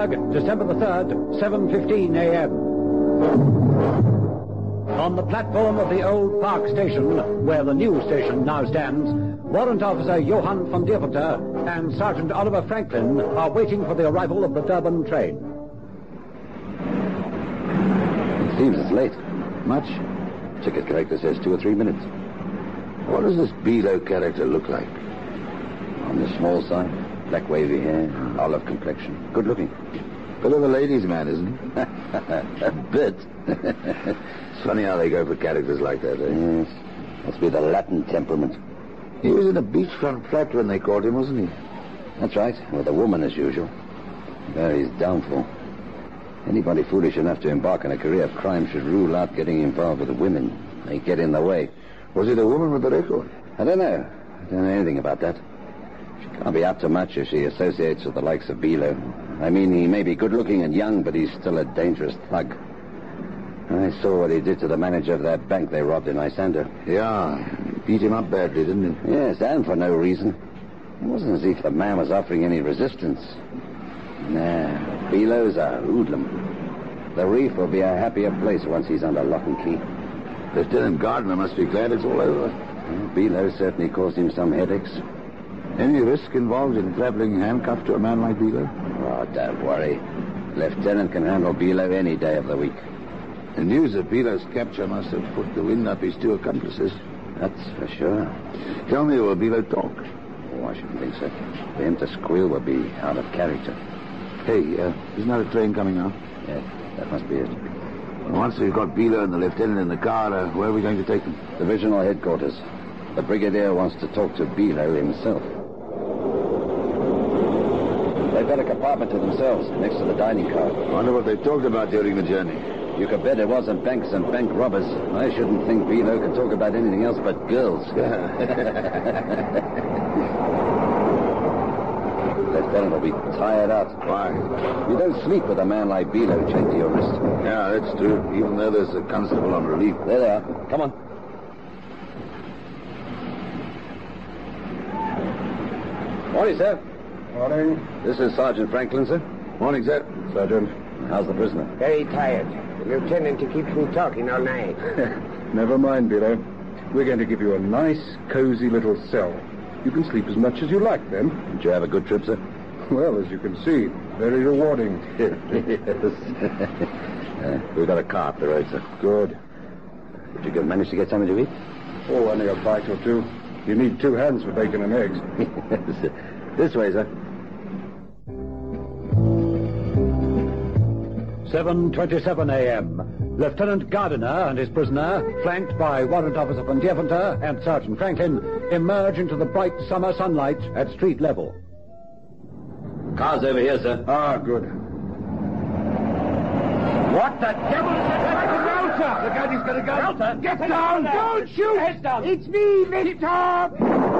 December the 3rd, 7:15 a.m. On the platform of the old Park Station, where the new station now stands, Warrant Officer Johann van Deventer and Sergeant Oliver Franklin are waiting for the arrival of the Durban train. It seems it's late. Much? Ticket collector says 2 or 3 minutes. What does this Bilo character look like? On the small side, black wavy hair, olive complexion, good looking. Bit of a ladies' man, isn't he? A bit. It's funny how they go for characters like that, eh? Yes. Must be the Latin temperament. He was in a beachfront flat when they caught him, wasn't he? That's right, with a woman as usual. There he's downfall. Anybody foolish enough to embark on a career of crime should rule out getting involved with the women. They get in the way. Was it a woman with the record? I don't know. I don't know anything about that. She can't be up to much if she associates with the likes of Bilo. I mean, he may be good-looking and young, but he's still a dangerous thug. I saw what he did to the manager of that bank they robbed in Isando. Yeah, he beat him up badly, didn't he? Yes, and for no reason. It wasn't as if the man was offering any resistance. Nah, Bilo's a hoodlum. The reef will be a happier place once he's under lock and key. Lieutenant Gardner must be glad it's all over. Bilo certainly caused him some headaches. Any risk involved in traveling handcuffed to a man like Bilo? Oh, don't worry. Lieutenant can handle Bilo any day of the week. The news of Bilo's capture must have put the wind up his 2 accomplices. That's for sure. Tell me, will Bilo talk? Oh, I shouldn't think so. For him to squeal would be out of character. Hey, isn't that a train coming now? Yeah, that must be it. Once we've got Bilo and the lieutenant in the car, where are we going to take them? Divisional headquarters. The brigadier wants to talk to Bilo himself. They've got a compartment to themselves next to the dining car. I wonder what they talked about during the journey. You could bet it wasn't banks and bank robbers. I shouldn't think Bilo could talk about anything else but girls. Lieutenant will be tired out. Why? You don't sleep with a man like Bilo chained to your wrist. Yeah, that's true. Even though there's a constable on relief. There they are. Come on. Morning, sir. Morning. This is Sergeant Franklin, sir. Morning, sir. Sergeant. How's the prisoner? Very tired. The lieutenant keeps me talking all night. Never mind, Bilo. We're going to give you a nice, cozy little cell. You can sleep as much as you like, then. Did you have a good trip, sir? Well, as you can see, very rewarding. Yes. We've got a car up the road, sir. Good. Did you manage to get something to eat? Oh, only a bite or two. You need 2 hands for bacon and eggs. This way, sir. 7:27 a.m. Lieutenant Gardiner and his prisoner, flanked by Warrant Officer van Deventer and Sergeant Franklin, emerge into the bright summer sunlight at street level. Car's over here, sir. Ah, good. What the devil is that? Rauter! Look out, he's got a gun. Rauter! Get down! Don't shoot! Head down. It's me, lift up!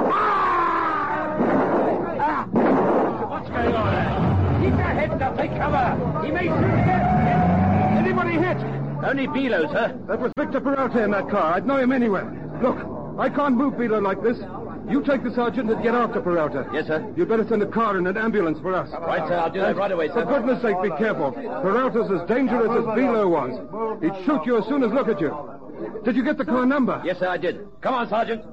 Ah! What's going on there? Keep your heads up, take cover! He may shoot again! Anybody hit? Only Bilo, sir. That was Victor Peralta in that car. I'd know him anywhere. Look, I can't move Bilo like this. You take the sergeant and get after Peralta. Yes, sir. You'd better send a car and an ambulance for us. Right, sir. I'll do that right away, sir. For goodness sake, be careful. Peralta's as dangerous as Bilo was. He'd shoot you as soon as look at you. Did you get the car number? Yes, sir, I did. Come on, Sergeant.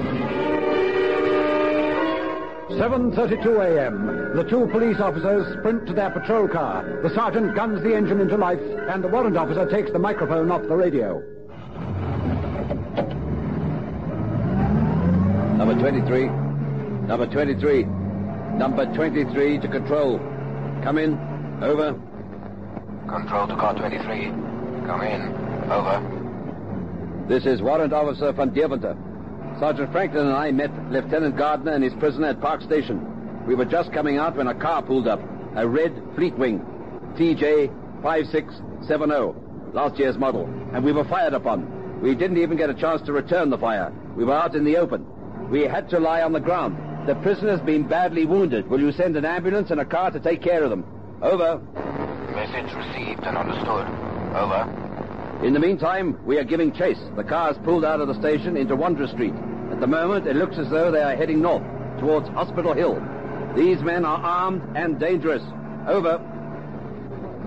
7:32 a.m. The 2 police officers sprint to their patrol car. The sergeant guns the engine into life, and the warrant officer takes the microphone off the radio. Number 23. Number 23. Number 23 to control. Come in. Over. Control to car 23. Come in. Over. This is Warrant Officer van Deventer. Sergeant Franklin and I met Lieutenant Gardner and his prisoner at Park Station. We were just coming out when a car pulled up. A red Fleetwing. TJ 5670. Last year's model. And we were fired upon. We didn't even get a chance to return the fire. We were out in the open. We had to lie on the ground. The prisoner's been badly wounded. Will you send an ambulance and a car to take care of them? Over. Message received and understood. Over. In the meantime, we are giving chase. The car has pulled out of the station into Wanderer Street. At the moment, it looks as though they are heading north, towards Hospital Hill. These men are armed and dangerous. Over.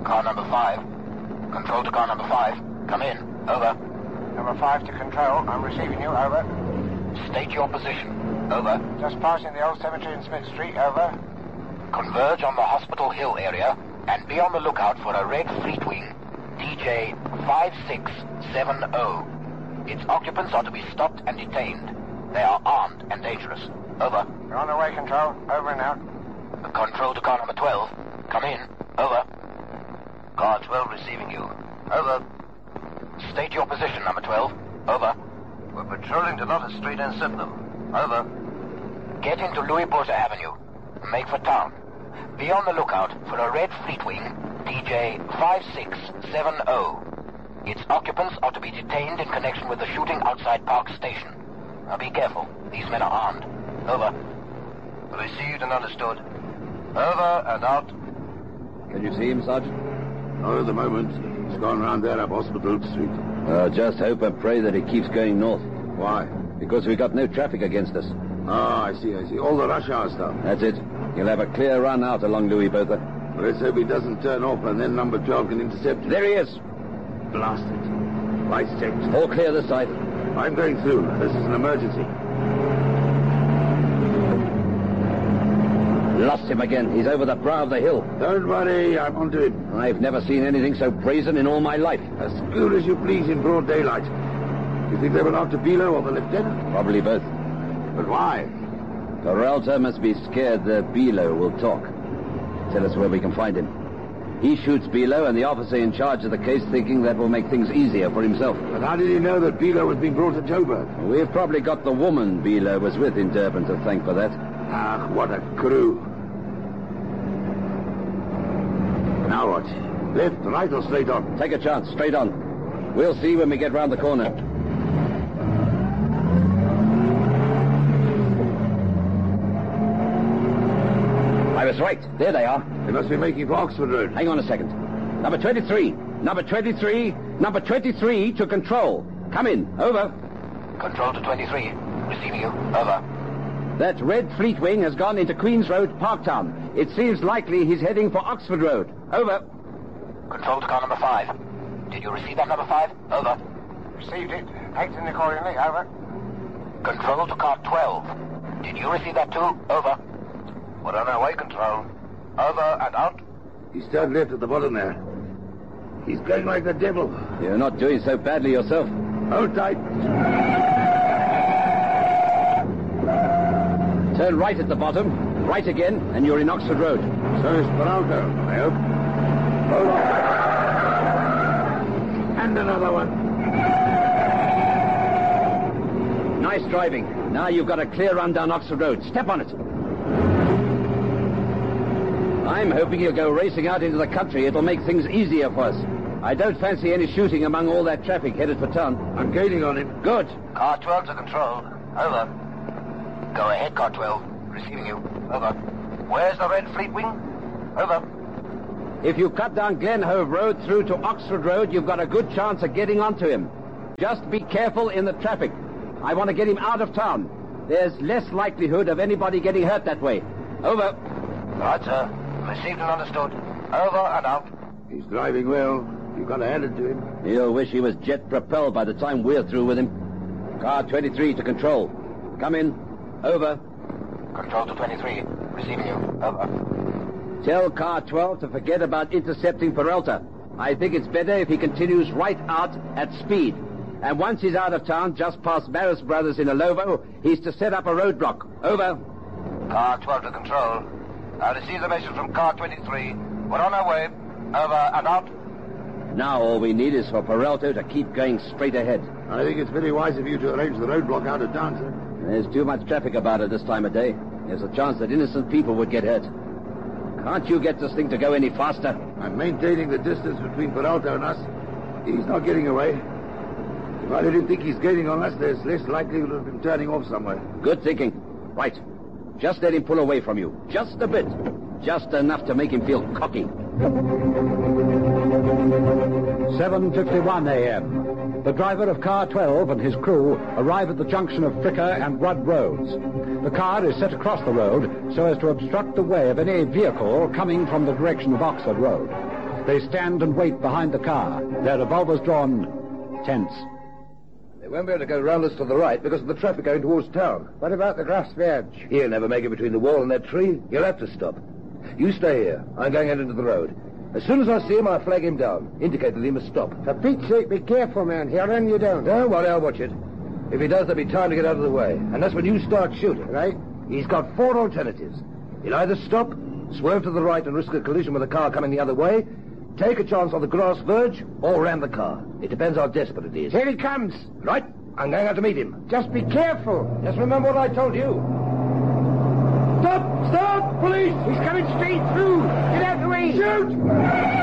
Car number 5. Control to car number 5. Come in. Over. Number 5 to control. I'm receiving you. Over. State your position. Over. Just passing the old cemetery in Smith Street. Over. Converge on the Hospital Hill area and be on the lookout for a red Fleetwing, TJ 5670. Its occupants are to be stopped and detained. They are armed and dangerous. Over. You're on the way, control. Over and out. Control to car number 12. Come in. Over. Car 12 receiving you. Over. State your position, number 12. Over. We're patrolling to Lotus Street and Sydenham. Over. Get into Louis Botha Avenue. Make for town. Be on the lookout for a red Fleetwing, TJ 5670. Its occupants are to be detained in connection with the shooting outside Park Station. Now be careful. These men are armed. Over. Received and understood. Over and out. Can you see him, Sergeant? Not at the moment. He's gone round there up Hospital Street. Just hope and pray that he keeps going north. Why? Because we got no traffic against us. Ah, I see. All the rush hour stuff. That's it. You'll have a clear run out along Louis Botha. Well, let's hope he doesn't turn off and then number 12 can intercept him. There he is. Blast it. Lights checked. All clear this side. I'm going through. This is an emergency. Lost him again. He's over the brow of the hill. Don't worry, I'm onto him. I've never seen anything so brazen in all my life. As cool as you please in broad daylight. You think they were after Bilo or the lieutenant? Probably both. But why? Peralta must be scared that Bilo will talk. Tell us where we can find him. He shoots Bilo and the officer in charge of the case thinking that will make things easier for himself. But how did he know that Bilo was being brought to Joburg? We've probably got the woman Bilo was with in Durban to thank for that. Ah, what a crew. Now what? Left, right, or straight on? Take a chance. Straight on. We'll see when we get round the corner. I was right. There they are. They must be making for Oxford Road. Hang on a second. Number 23. Number 23. Number 23 to control. Come in. Over. Control to 23. Receiving you. Over. That red Fleetwing has gone into Queen's Road, Parktown. It seems likely he's heading for Oxford Road. Over. Control to car number 5. Did you receive that, number 5? Over. Received it. Acting accordingly. Over. Control to car 12. Did you receive that too? Over. We're on our way, control. Over and out. He's turned left at the bottom there. He's going like the devil. You're not doing so badly yourself. Hold tight. Turn right at the bottom, right again, and you're in Oxford Road. So is Peralta, I hope. Hold on. And another one. Nice driving. Now you've got a clear run down Oxford Road. Step on it. I'm hoping you'll go racing out into the country. It'll make things easier for us. I don't fancy any shooting among all that traffic headed for town. I'm gaining on him. Good. Car 12 to control. Over. Go ahead, car 12. Receiving you. Over. Where's the red Fleetwing? Over. If you cut down Glenhove Road through to Oxford Road, you've got a good chance of getting onto him. Just be careful in the traffic. I want to get him out of town. There's less likelihood of anybody getting hurt that way. Over. Right, sir. Received and understood. Over and out. He's driving well. You've got to hand it to him. He'll wish he was jet propelled by the time we're through with him. Car 23 to control. Come in. Over. Control to 23. Receiving you. Over. Tell car 12 to forget about intercepting Peralta. I think it's better if he continues right out at speed. And once he's out of town, just past Barris Brothers in Alovo, he's to set up a roadblock. Over. Car 12 to control. I received the message from car 23. We're on our way. Over and out. Now all we need is for Peralta to keep going straight ahead. I think it's very wise of you to arrange the roadblock out of town, sir. There's too much traffic about it this time of day. There's a chance that innocent people would get hurt. Can't you get this thing to go any faster? I'm maintaining the distance between Peralta and us. He's not getting away. If I let him think he's gaining on us, there's less likelihood of him turning off somewhere. Good thinking. Right. Just let him pull away from you. Just a bit. Just enough to make him feel cocky. 7:51 a.m. The driver of car 12 and his crew arrive at the junction of Fricker and Rudd Roads. The car is set across the road so as to obstruct the way of any vehicle coming from the direction of Oxford Road. They stand and wait behind the car, their revolvers drawn, tense. They won't be able to go round us to the right because of the traffic going towards town. What about the grass verge? He'll never make it between the wall and that tree. He'll have to stop. You stay here. I'm going out into the road. As soon as I see him, I'll flag him down. Indicate that he must stop. For Pete's sake, be careful, man. He'll run you down. Don't worry, I'll watch it. If he does, there'll be time to get out of the way. And that's when you start shooting. Right? He's got 4 alternatives. He'll either stop, swerve to the right and risk a collision with a car coming the other way, take a chance on the grass verge, or ram the car. It depends how desperate it is. Here he comes. Right? I'm going out to meet him. Just be careful. Just remember what I told you. Stop! Stop! Police! He's coming straight through. Get out of the way. Shoot!